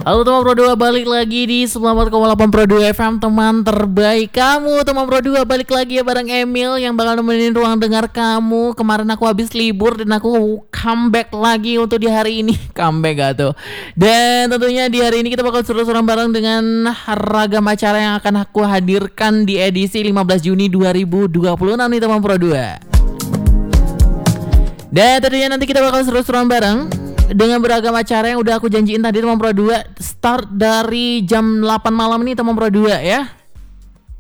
Halo teman Pro 2, balik lagi di 94,8 Pro 2 FM, teman terbaik kamu. Teman Pro 2 balik lagi ya bareng Emil yang bakal nemenin ruang dengar kamu. Kemarin aku habis libur dan aku comeback lagi untuk di hari ini. Comeback gak tuh? Dan tentunya di hari ini kita bakal seru-seruan bareng dengan ragam acara yang akan aku hadirkan di edisi 15 Juni 2026 nih teman Pro 2. Dan tentunya nanti kita bakal seru-seruan bareng dengan beragam acara yang udah aku janjiin tadi teman Pro 2. Start dari jam 8 malam nih teman Pro 2 ya.